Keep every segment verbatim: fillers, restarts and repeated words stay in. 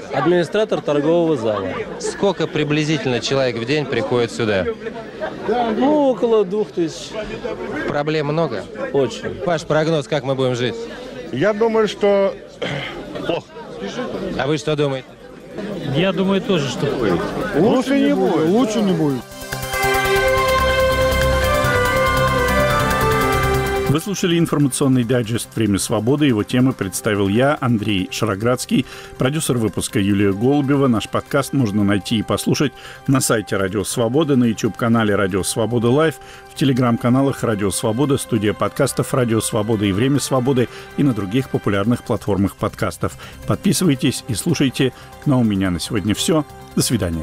Администратор торгового зала. Сколько приблизительно человек в день приходит сюда? Ну, около двух тысяч. Проблем много? Очень. Ваш прогноз, как мы будем жить? Я думаю, что плохо. А вы что думаете? Я думаю тоже, что будет. Лучше не будет. Лучше не будет. Вы слушали информационный дайджест «Время свободы». Его темы представил я, Андрей Шароградский, продюсер выпуска Юлия Голубева. Наш подкаст можно найти и послушать на сайте Радио Свобода, на YouTube-канале Радио Свобода Лайв, в телеграм-каналах Радио Свобода, студия подкастов Радио Свобода и Время свободы и на других популярных платформах подкастов. Подписывайтесь и слушайте. Ну а у меня на сегодня все. До свидания.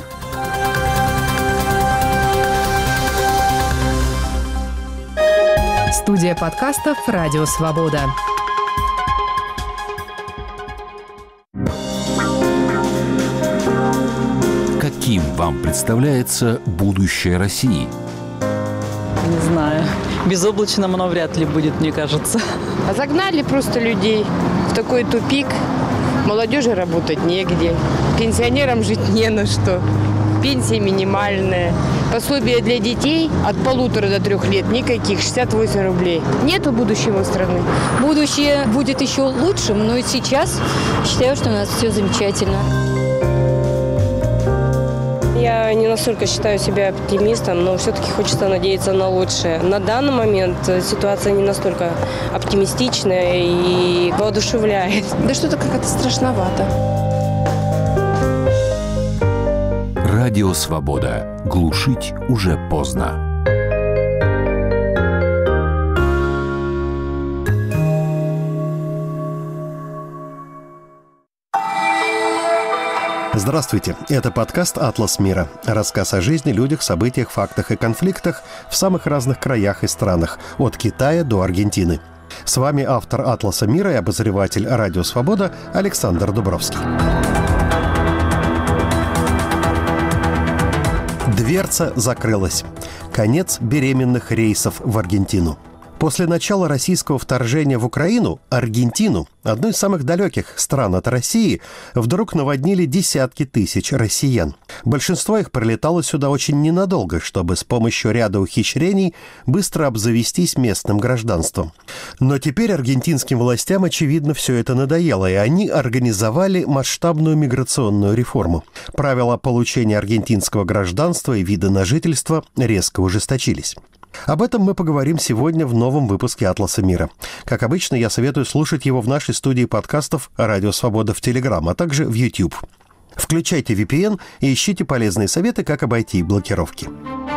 Студия подкастов «Радио Свобода». Каким вам представляется будущее России? Не знаю. Безоблачным оно вряд ли будет, мне кажется. А загнали просто людей в такой тупик. Молодежи работать негде. Пенсионерам жить не на что. Пенсия минимальная. Пособие для детей от полутора до трех лет никаких, шестьдесят восемь рублей. Нету будущего страны. Будущее будет еще лучшим, но и сейчас считаю, что у нас все замечательно. Я не настолько считаю себя оптимистом, но все-таки хочется надеяться на лучшее. На данный момент ситуация не настолько оптимистичная и воодушевляет. Да что-то как-то страшновато. Радио Свобода. Глушить уже поздно. Здравствуйте, это подкаст «Атлас мира». Рассказ о жизни, людях, событиях, фактах и конфликтах в самых разных краях и странах, от Китая до Аргентины. С вами автор «Атласа мира» и обозреватель «Радио Свобода» Александр Дубровский. Дверца закрылась. Конец беременных рейсов в Аргентину. После начала российского вторжения в Украину Аргентину, одну из самых далеких стран от России, вдруг наводнили десятки тысяч россиян. Большинство их прилетало сюда очень ненадолго, чтобы с помощью ряда ухищрений быстро обзавестись местным гражданством. Но теперь аргентинским властям, очевидно, все это надоело, и они организовали масштабную миграционную реформу. Правила получения аргентинского гражданства и вида на жительство резко ужесточились. Об этом мы поговорим сегодня в новом выпуске «Атласа мира». Как обычно, я советую слушать его в нашей студии подкастов «Радио Свобода» в Телеграм, а также в YouTube. Включайте ви пи эн и ищите полезные советы, как обойти блокировки.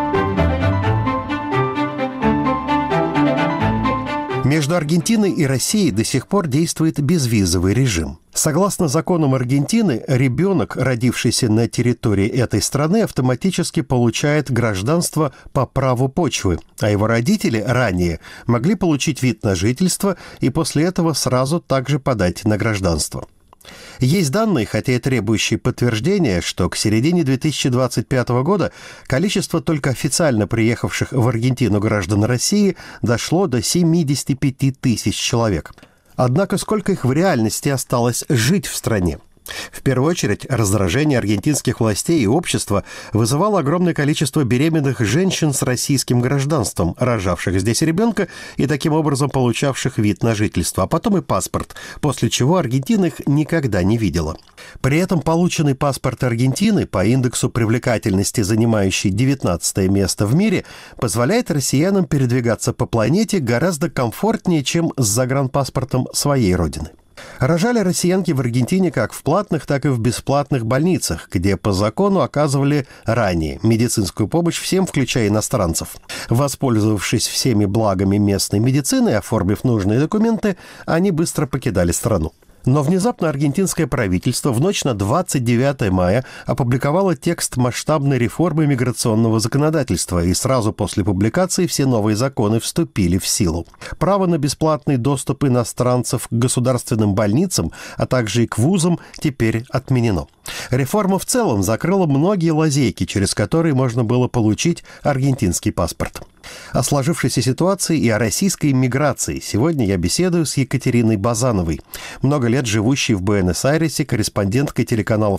Между Аргентиной и Россией до сих пор действует безвизовый режим. Согласно законам Аргентины, ребенок, родившийся на территории этой страны, автоматически получает гражданство по праву почвы, а его родители ранее могли получить вид на жительство и после этого сразу также подать на гражданство. Есть данные, хотя и требующие подтверждения, что к середине две тысячи двадцать пятого года количество только официально приехавших в Аргентину граждан России дошло до семидесяти пяти тысяч человек. Однако сколько их в реальности осталось жить в стране? В первую очередь, раздражение аргентинских властей и общества вызывало огромное количество беременных женщин с российским гражданством, рожавших здесь ребенка и таким образом получавших вид на жительство, а потом и паспорт, после чего Аргентина их никогда не видела. При этом полученный паспорт Аргентины, по индексу привлекательности занимающий девятнадцатое место в мире, позволяет россиянам передвигаться по планете гораздо комфортнее, чем с загранпаспортом своей родины. Рожали россиянки в Аргентине как в платных, так и в бесплатных больницах, где по закону оказывали ранее медицинскую помощь всем, включая иностранцев. Воспользовавшись всеми благами местной медицины и оформив нужные документы, они быстро покидали страну. Но внезапно аргентинское правительство в ночь на двадцать девятое мая опубликовало текст масштабной реформы миграционного законодательства, и сразу после публикации все новые законы вступили в силу. Право на бесплатный доступ иностранцев к государственным больницам, а также и к вузам теперь отменено. Реформа в целом закрыла многие лазейки, через которые можно было получить аргентинский паспорт. О сложившейся ситуации и о российской миграции сегодня я беседую с Екатериной Базановой, много лет живущей в Буэнос-Айресе, корреспонденткой телеканалов